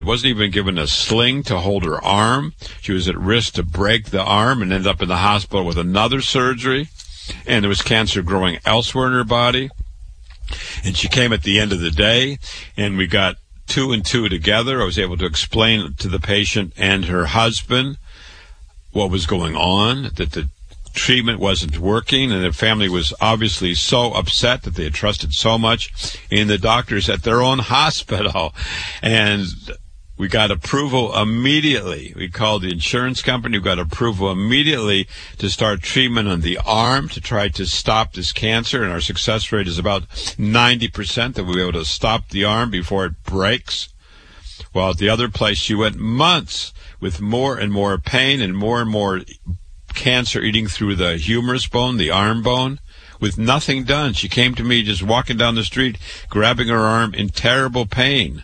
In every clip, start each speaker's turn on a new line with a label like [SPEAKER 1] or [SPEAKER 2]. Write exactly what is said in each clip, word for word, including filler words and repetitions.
[SPEAKER 1] wasn't even given a sling to hold her arm. She was at risk to break the arm and end up in the hospital with another surgery. And there was cancer growing elsewhere in her body. And she came at the end of the day, and we got two and two together. I was able to explain to the patient and her husband what was going on, that the treatment wasn't working, and the family was obviously so upset that they had trusted so much in the doctors at their own hospital. And we got approval immediately. We called the insurance company. We got approval immediately to start treatment on the arm to try to stop this cancer, and our success rate is about ninety percent that we'll be able to stop the arm before it breaks. While at the other place, she went months with more and more pain and more and more cancer eating through the humerus bone, the arm bone, with nothing done. She came to me just walking down the street, grabbing her arm in terrible pain.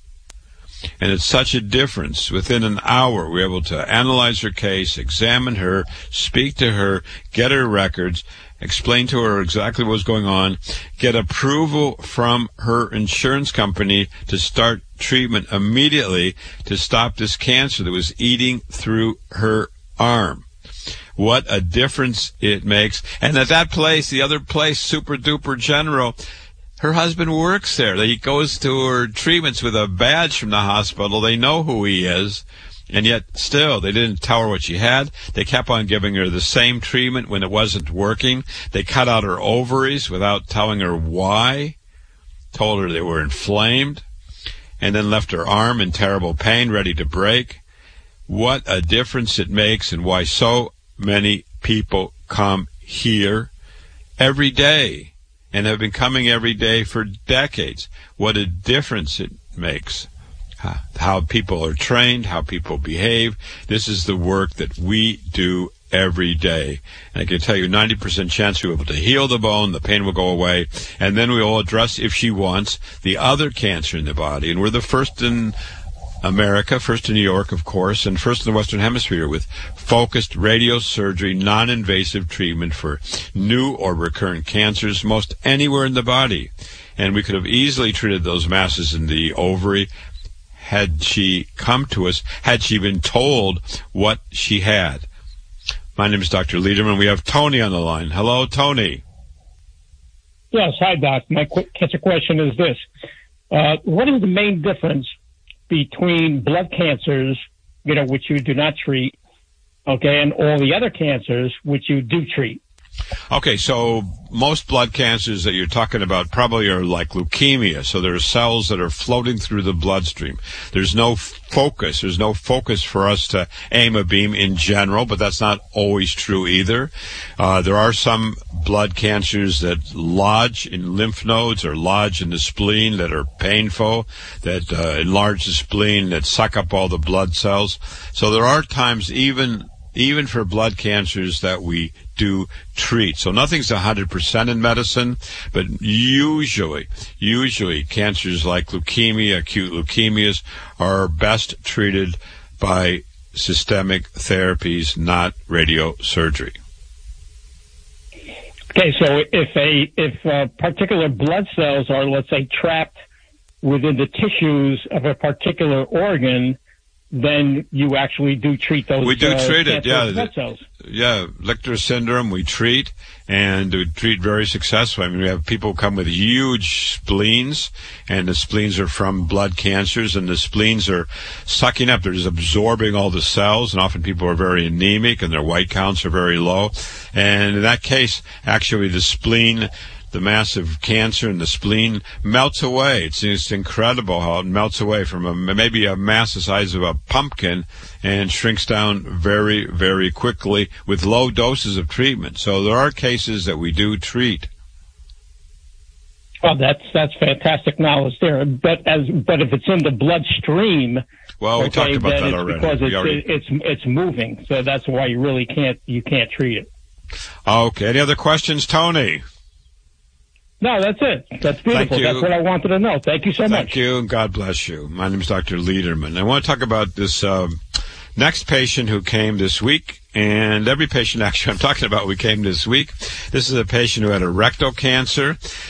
[SPEAKER 1] And it's such a difference. Within an hour, we were able to analyze her case, examine her, speak to her, get her records, explain to her exactly what was going on, get approval from her insurance company to start treatment immediately to stop this cancer that was eating through her arm. What a difference it makes. And at that place, the other place, Super Duper General, her husband works there. He goes to her treatments with a badge from the hospital. They know who he is. And yet, still, they didn't tell her what she had. They kept on giving her the same treatment when it wasn't working. They cut out her ovaries without telling her why. Told her they were inflamed. And then left her arm in terrible pain, ready to break. What a difference it makes, and why so many people come here every day and have been coming every day for decades. What a difference it makes. How people are trained, how people behave. This is the work that we do every day. And I can tell you ninety percent chance we'll be able to heal the bone, the pain will go away, and then we will address, if she wants, the other cancer in the body. And we're the first in America, first in New York, of course, and first in the Western Hemisphere with focused radiosurgery, non-invasive treatment for new or recurrent cancers, most anywhere in the body. And we could have easily treated those masses in the ovary had she come to us, had she been told what she had. My name is Doctor Lederman. We have Tony on the line. Hello, Tony.
[SPEAKER 2] Yes, hi, Doc. My cancer question is this. Uh, what is the main difference between blood cancers, you know, which you do not treat, okay, and all the other cancers which you do treat?
[SPEAKER 1] Okay, so most blood cancers that you're talking about probably are like leukemia. So there are cells that are floating through the bloodstream. There's no focus. There's no focus for us to aim a beam in general, but that's not always true either. Uh, there are some blood cancers that lodge in lymph nodes or lodge in the spleen that are painful, that uh, enlarge the spleen, that suck up all the blood cells. So there are times even even for blood cancers that we do treat. So nothing's one hundred percent in medicine, but usually, usually cancers like leukemia, acute leukemias, are best treated by systemic therapies, not radiosurgery.
[SPEAKER 2] Okay, so if a if uh, particular blood cells are, let's say, trapped within the tissues of a particular organ, then you actually do treat those.
[SPEAKER 1] We do
[SPEAKER 2] uh,
[SPEAKER 1] treat it, yeah.
[SPEAKER 2] Blood cells.
[SPEAKER 1] Yeah, Lichter syndrome we treat, and we treat very successfully. I mean, we have people come with huge spleens, and the spleens are from blood cancers, and the spleens are sucking up. They're just absorbing all the cells, and often people are very anemic, and their white counts are very low. And in that case, actually, the spleen, the massive cancer in the spleen melts away. It's, it's incredible how it melts away from a, maybe a mass the size of a pumpkin and shrinks down very, very quickly with low doses of treatment. So there are cases that we do treat.
[SPEAKER 2] Well, that's that's fantastic knowledge there. But as but if it's in the bloodstream,
[SPEAKER 1] well, we
[SPEAKER 2] okay,
[SPEAKER 1] talked about
[SPEAKER 2] then
[SPEAKER 1] that
[SPEAKER 2] it's
[SPEAKER 1] already.
[SPEAKER 2] Because it's,
[SPEAKER 1] already...
[SPEAKER 2] it's it's moving, so that's why you really can't you can't treat it.
[SPEAKER 1] Okay. Any other questions, Tony?
[SPEAKER 2] No, that's it. That's beautiful. That's what I wanted to know. Thank you so
[SPEAKER 1] Thank
[SPEAKER 2] much.
[SPEAKER 1] Thank you, and God bless you. My name is Doctor Lederman. I want to talk about this um, next patient who came this week, and every patient actually I'm talking about who came this week. This is a patient who had a rectal cancer.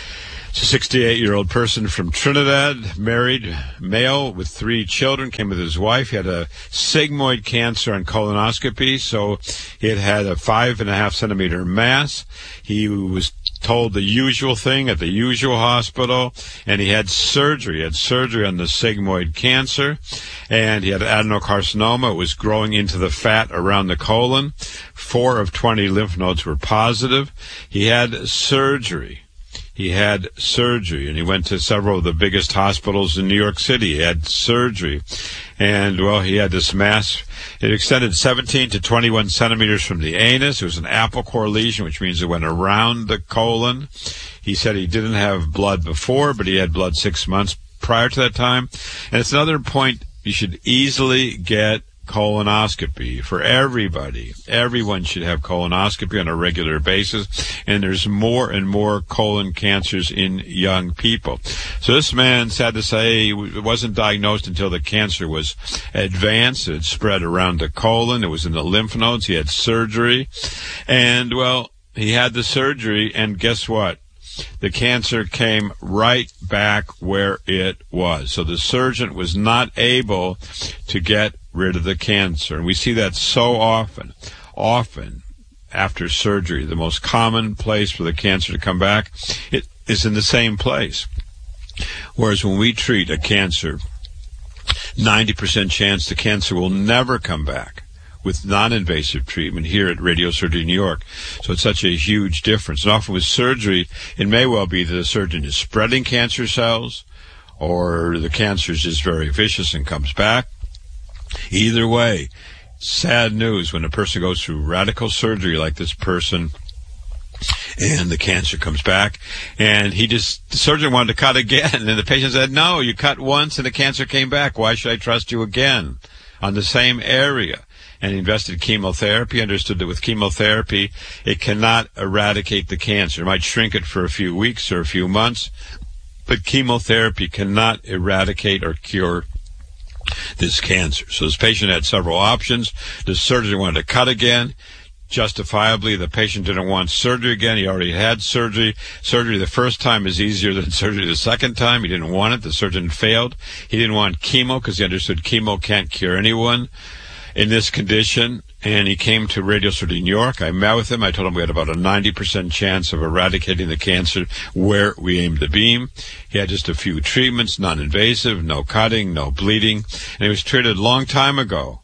[SPEAKER 1] It's a sixty-eight-year-old person from Trinidad, married, male with three children, came with his wife. He had a sigmoid cancer on colonoscopy, so he had had a five and a half centimeter mass. He was told the usual thing at the usual hospital, and he had surgery. He had surgery on the sigmoid cancer, and he had adenocarcinoma. It was growing into the fat around the colon. Four of twenty lymph nodes were positive. He had surgery. He had surgery, and he went to several of the biggest hospitals in New York City. He had surgery, and, well, he had this mass. It extended seventeen to twenty-one centimeters from the anus. It was an apple core lesion, which means it went around the colon. He said he didn't have blood before, but he had blood six months prior to that time. And it's another point, you should easily get colonoscopy for everybody. Everyone should have colonoscopy on a regular basis, and there's more and more colon cancers in young people. So this man, sad to say, it wasn't diagnosed until the cancer was advanced. It spread around the colon. It was in the lymph nodes. He had surgery, and, well, he had the surgery, and guess what? The cancer came right back where it was. So the surgeon was not able to get rid of the cancer. And we see that so often, often after surgery. The most common place for the cancer to come back, it is in the same place. Whereas when we treat a cancer, ninety percent chance the cancer will never come back with non-invasive treatment here at Radiosurgery New York. So it's such a huge difference. And often with surgery, it may well be that the surgeon is spreading cancer cells, or the cancer is just very vicious and comes back. Either way, sad news when a person goes through radical surgery like this person, and the cancer comes back, and he just, the surgeon wanted to cut again, and the patient said, no, you cut once and the cancer came back. Why should I trust you again on the same area? And he invested chemotherapy, understood that with chemotherapy, it cannot eradicate the cancer. It might shrink it for a few weeks or a few months, but chemotherapy cannot eradicate or cure this cancer. So this patient had several options. The surgeon wanted to cut again. Justifiably, the patient didn't want surgery again. He already had surgery. Surgery the first time is easier than surgery the second time. He didn't want it. The surgeon failed. He didn't want chemo because he understood chemo can't cure anyone in this condition, and he came to Radiosurgery New York. I met with him. I told him we had about a ninety percent chance of eradicating the cancer where we aimed the beam. He had just a few treatments, non-invasive, no cutting, no bleeding, and he was treated a long time ago.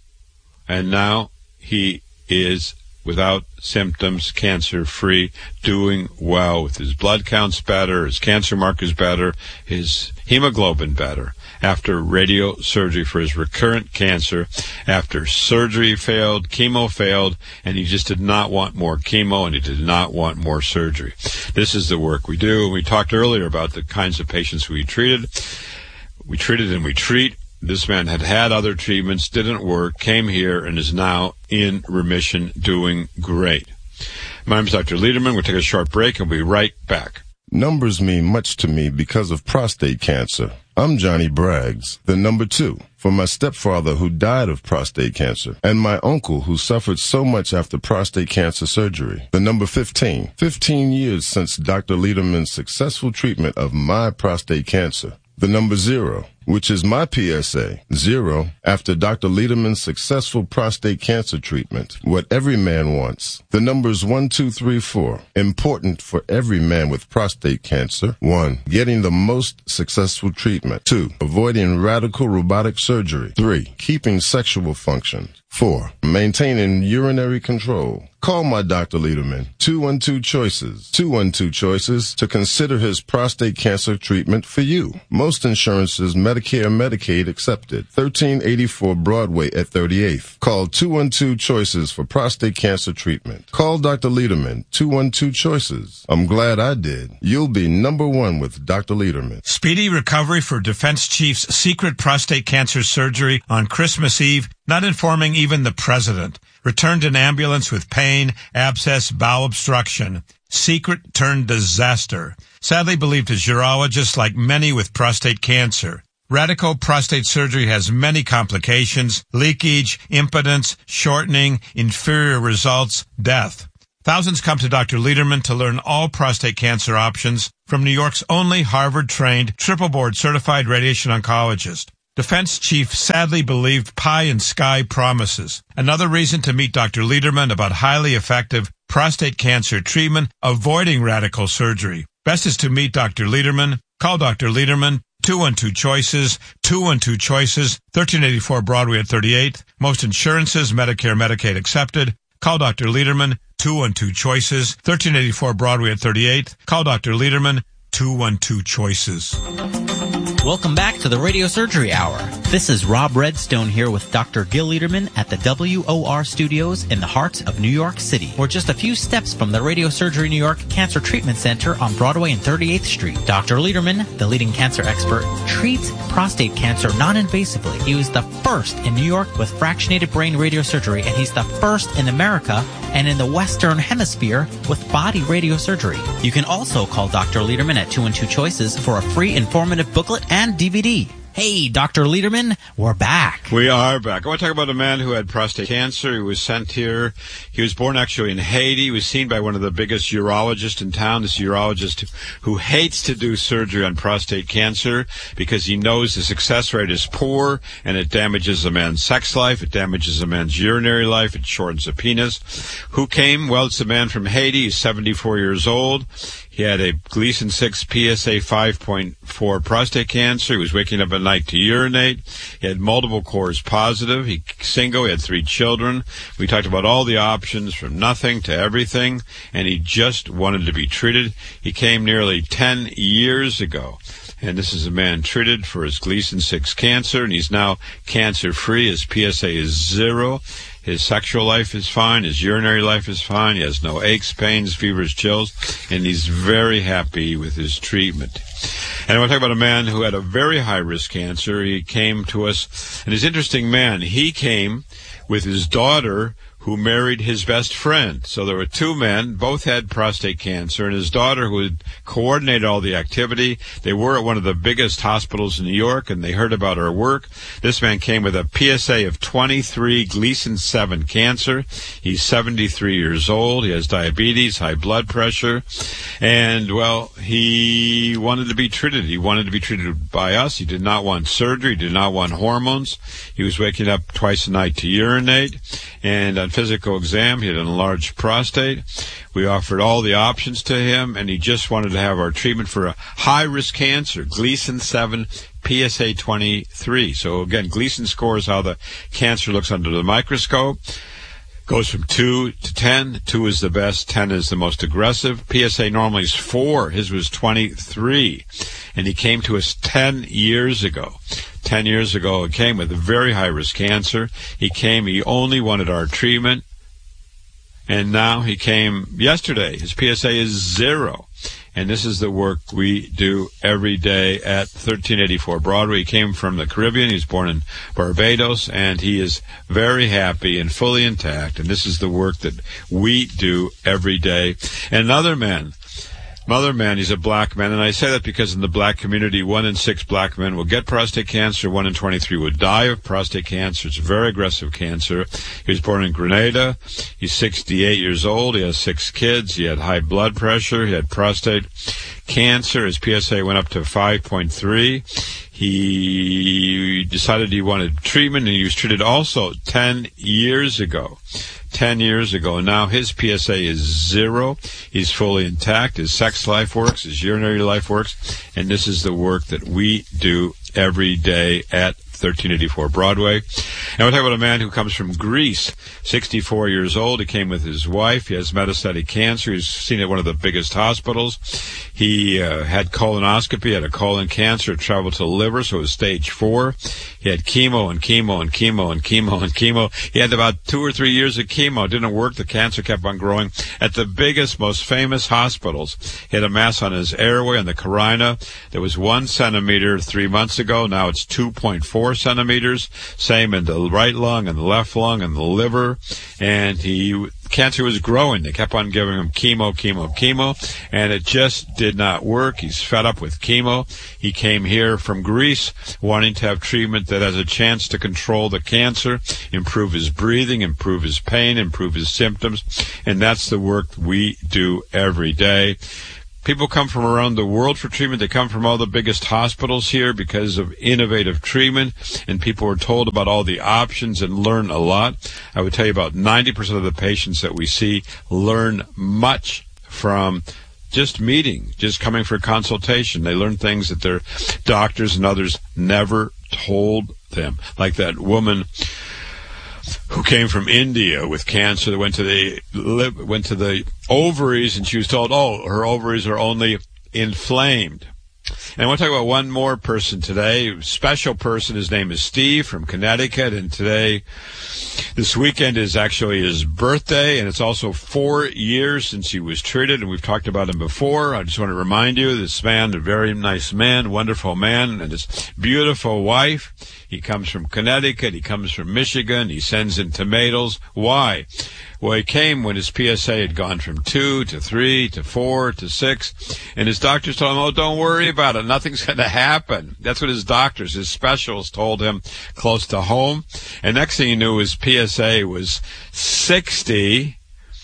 [SPEAKER 1] And now he is without symptoms, cancer-free, doing well with his blood counts better, his cancer markers better, his hemoglobin better, after radiosurgery for his recurrent cancer, after surgery failed, chemo failed, and he just did not want more chemo, and he did not want more surgery. This is the work we do. We talked earlier about the kinds of patients we treated. We treated and we treat. This man had had other treatments, didn't work, came here, and is now in remission, doing great. My name is Doctor Lederman. We'll take a short break, and we'll be right back.
[SPEAKER 3] Numbers mean much to me because of prostate cancer. I'm Johnny Braggs, the number two, for my stepfather who died of prostate cancer, and my uncle who suffered so much after prostate cancer surgery. The number fifteen, fifteen years since Doctor Lederman's successful treatment of my prostate cancer. The number zero, which is my P S A, zero, after Doctor Lederman's successful prostate cancer treatment. What every man wants. The numbers one, two, three, four, important for every man with prostate cancer. One, getting the most successful treatment. Two, avoiding radical robotic surgery. Three, keeping sexual function. Four, maintaining urinary control. Call my Doctor Lederman, two one two Choices, two one two Choices, to consider his prostate cancer treatment for you. Most insurances, Medicare, Medicaid accepted. thirteen eighty-four Broadway at thirty-eighth. Call two one two Choices for prostate cancer treatment. Call Doctor Lederman, two one two Choices. I'm glad I did. You'll be number one with Doctor Lederman.
[SPEAKER 4] Speedy recovery for Defense Chief's secret prostate cancer surgery on Christmas Eve, not informing even the president. Returned in ambulance with pain, abscess, bowel obstruction. Secret turned disaster. Sadly believed his urologist, like many with prostate cancer. Radical prostate surgery has many complications: leakage, impotence, shortening, inferior results, death. Thousands come to Doctor Lederman to learn all prostate cancer options from New York's only Harvard-trained, triple-board certified radiation oncologist. Defense chief sadly believed pie in sky promises. Another reason to meet Doctor Lederman about highly effective prostate cancer treatment, avoiding radical surgery. Best is to meet Doctor Lederman. Call Doctor Lederman, two one two choices, two one two choices, thirteen eighty-four Broadway at thirty-eighth. Most insurances, Medicare, Medicaid accepted. Call Doctor Lederman, two one two choices, thirteen eighty-four Broadway at thirty-eighth. Call Doctor Lederman, two one two choices.
[SPEAKER 5] Welcome back to the Radio Surgery Hour. This is Rob Redstone here with Doctor Gil Lederman at the W O R Studios in the heart of New York City. We're just a few steps from the Radio Surgery New York Cancer Treatment Center on Broadway and thirty-eighth Street. Doctor Lederman, the leading cancer expert, treats prostate cancer non-invasively. He was the first in New York with fractionated brain radiosurgery, and he's the first in America and in the Western Hemisphere with body radiosurgery. You can also call Doctor Lederman at two one two choices for a free informative booklet and D V D. Hey, Doctor Lederman, we're back.
[SPEAKER 1] We are back. I want to talk about a man who had prostate cancer. He was sent here. He was born actually in Haiti. He was seen by one of the biggest urologists in town, this urologist who hates to do surgery on prostate cancer because he knows the success rate is poor and it damages a man's sex life. It damages a man's urinary life. It shortens the penis. Who came? Well, it's a man from Haiti. He's seventy-four years old. He had a Gleason six P S A five point four prostate cancer. He was waking up at night to urinate. He had multiple cores positive. He single. He had three children. We talked about all the options from nothing to everything, and he just wanted to be treated. He came nearly ten years ago. And this is a man treated for his Gleason six cancer, and he's now cancer-free. His P S A is zero. His sexual life is fine. His urinary life is fine. He has no aches, pains, fevers, chills, and he's very happy with his treatment. And I want to talk about a man who had a very high-risk cancer. He came to us, and he's an interesting man. He came with his daughter who married his best friend. So there were two men, both had prostate cancer, and his daughter who had coordinated all the activity. They were at one of the biggest hospitals in New York, and they heard about our work. This man came with a P S A of twenty-three, Gleason seven cancer. He's seventy-three years old. He has diabetes, high blood pressure, and, well, he wanted to be treated. He wanted to be treated by us. He did not want surgery. He did not want hormones. He was waking up twice a night to urinate, and on physical exam, he had an enlarged prostate. We offered all the options to him, and he just wanted to have our treatment for a high-risk cancer, Gleason seven, P S A twenty-three. So, again, Gleason scores how the cancer looks under the microscope. Goes from two to ten. two is the best. ten is the most aggressive. P S A normally is four. His was twenty-three. And he came to us ten years ago. Ten years ago, he came with a very high-risk cancer. He came, he only wanted our treatment. And now he came yesterday. His P S A is zero. And this is the work we do every day at thirteen eighty-four Broadway. He came from the Caribbean. He was born in Barbados, and he is very happy and fully intact. And this is the work that we do every day. And another man, Another man, he's a black man, and I say that because in the black community, one in six black men will get prostate cancer, one in twenty-three will die of prostate cancer. It's a very aggressive cancer. He was born in Grenada. He's sixty-eight years old. He has six kids. He had high blood pressure. He had prostate cancer. His P S A went up to five point three. He decided he wanted treatment, and he was treated also ten years ago. Ten years ago. Now his P S A is zero. He's fully intact. His sex life works. His urinary life works. And this is the work that we do every day at thirteen eighty-four Broadway. And we're talking about a man who comes from Greece, sixty-four years old. He came with his wife. He has metastatic cancer. He's seen at one of the biggest hospitals. He uh, had colonoscopy, had a colon cancer, traveled to the liver, so it was stage four. He had chemo and chemo and chemo and chemo and chemo. He had about two or three years of chemo. It didn't work. The cancer kept on growing. At the biggest, most famous hospitals, he had a mass on his airway, on the carina. There was one centimeter three months ago. Now it's two point four four centimeters. Same in the right lung and the left lung and the liver. And he, cancer was growing. They kept on giving him chemo, chemo, chemo, and it just did not work. He's fed up with chemo. He came here from Greece wanting to have treatment that has a chance to control the cancer, improve his breathing, improve his pain, improve his symptoms, and that's the work we do every day. People come from around the world for treatment. They come from all the biggest hospitals here because of innovative treatment, and people are told about all the options and learn a lot. I would tell you about ninety percent of the patients that we see learn much from just meeting, just coming for consultation. They learn things that their doctors and others never told them, like that woman who came from India with cancer that went to the went to the ovaries, and she was told, oh, her ovaries are only inflamed. And I want to talk about one more person today, a special person. His name is Steve from Connecticut, and today, this weekend is actually his birthday, and it's also four years since he was treated, and we've talked about him before. I just want to remind you, this man, a very nice man, wonderful man, and his beautiful wife. He comes from Connecticut. He comes from Michigan. He sends in tomatoes. Why? Well, he came when his P S A had gone from two to three to four to six, and his doctors told him, oh, don't worry about it. Nothing's going to happen. That's what his doctors, his specialists told him close to home. And next thing he knew, his P S A was sixty,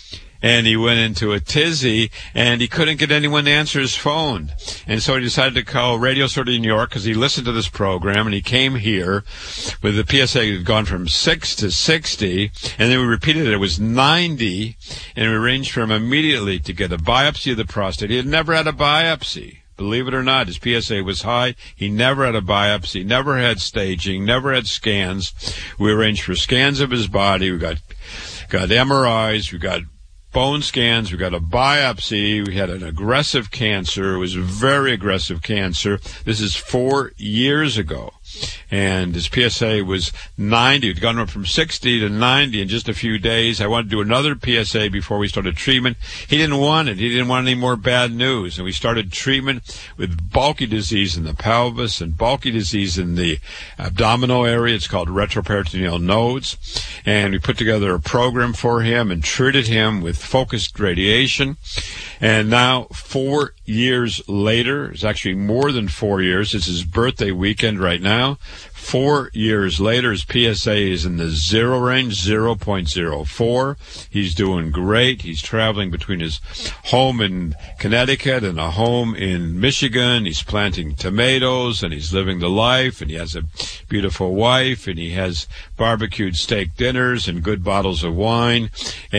[SPEAKER 1] and he went into a tizzy, and he couldn't get anyone to answer his phone. And so he decided to call Radio Surgery New York because he listened to this program, and he came here with the P S A had gone from six to sixty, and then we repeated it. It was ninety, and we arranged for him immediately to get a biopsy of the prostate. He had never had a biopsy. Believe it or not, his P S A was high. He never had a biopsy, never had staging, never had scans. We arranged for scans of his body. We got got M R Is. We got bone scans. We got a biopsy. We had an aggressive cancer. It was very aggressive cancer. This is four years ago. And his P S A was ninety. He'd gone up from sixty to ninety in just a few days. I wanted to do another P S A before we started treatment. He didn't want it. He didn't want any more bad news. And we started treatment with bulky disease in the pelvis and bulky disease in the abdominal area. It's called retroperitoneal nodes. And we put together a program for him and treated him with focused radiation. And now, four years later, it's actually more than four years. It's his birthday weekend right now. Four years later, his P S A is in the zero range, zero point zero four. He's doing great. He's traveling between his home in Connecticut and a home in Michigan. He's planting tomatoes, and he's living the life, and he has a beautiful wife, and he has barbecued steak dinners and good bottles of wine.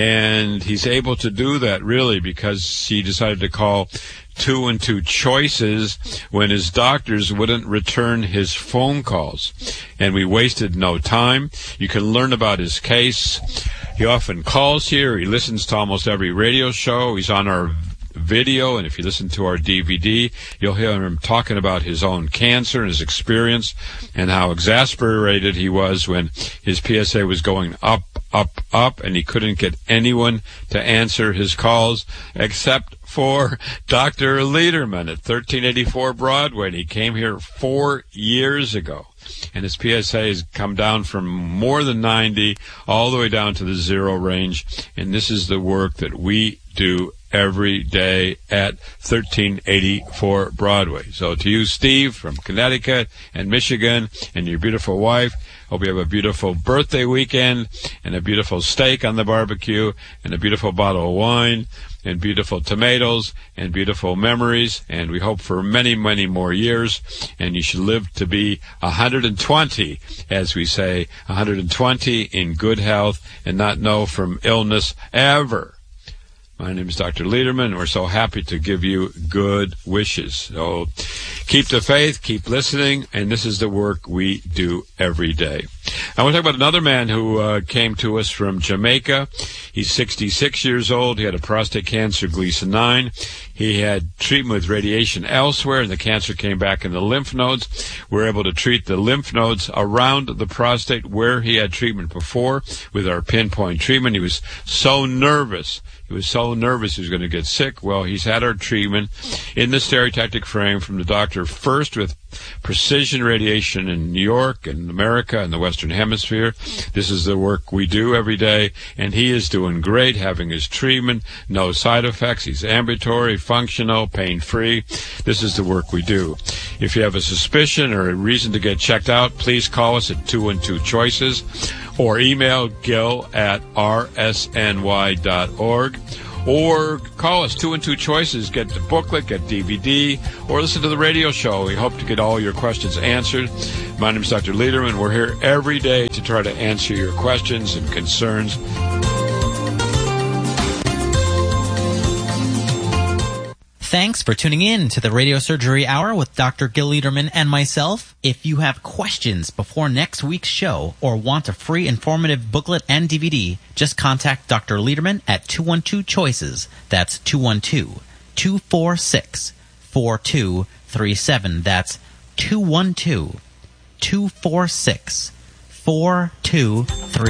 [SPEAKER 1] And he's able to do that, really, because he decided to call two and two choices when his doctors wouldn't return his phone calls. And we wasted no time. You can learn about his case. He often calls here. He listens to almost every radio show. He's on our video, and if you listen to our D V D, you'll hear him talking about his own cancer and his experience and how exasperated he was when his P S A was going up, up, up, and he couldn't get anyone to answer his calls except for Doctor Lederman at thirteen eighty-four Broadway. And he came here four years ago. And his P S A has come down from more than ninety all the way down to the zero range. And this is the work that we do every day at thirteen eighty-four Broadway. So to you, Steve, from Connecticut and Michigan, and your beautiful wife, hope you have a beautiful birthday weekend and a beautiful steak on the barbecue and a beautiful bottle of wine and beautiful tomatoes and beautiful memories. And we hope for many, many more years. And you should live to be one hundred twenty, as we say, one hundred twenty in good health and not know from illness ever. My name is Doctor Lederman, and we're so happy to give you good wishes. So keep the faith, keep listening, and this is the work we do every day. I want to talk about another man who uh, came to us from Jamaica. He's sixty-six years old. He had a prostate cancer, Gleason nine. He had treatment with radiation elsewhere, and the cancer came back in the lymph nodes. We were able to treat the lymph nodes around the prostate where he had treatment before with our pinpoint treatment. He was so nervous. He was so nervous he was going to get sick. Well, he's had our treatment in the stereotactic frame from the doctor, first with precision radiation in New York and America and the Western Hemisphere. This is the work we do every day, and he is doing great, having his treatment, no side effects. He's ambulatory, functional, pain-free. This is the work we do. If you have a suspicion or a reason to get checked out, please call us at two one two choices or email Gil at r s n y dot org. Or call us, two one two choices, get the booklet, get D V D, or listen to the radio show. We hope to get all your questions answered. My name is Doctor Lederman. We're here every day to try to answer your questions and concerns.
[SPEAKER 5] Thanks for tuning in to the Radio Surgery Hour with Doctor Gil Lederman and myself. If you have questions before next week's show or want a free informative booklet and D V D, just contact Doctor Lederman at two one two choices. That's two one two, two four six, four two three seven. That's two one two, two four six, four two three seven.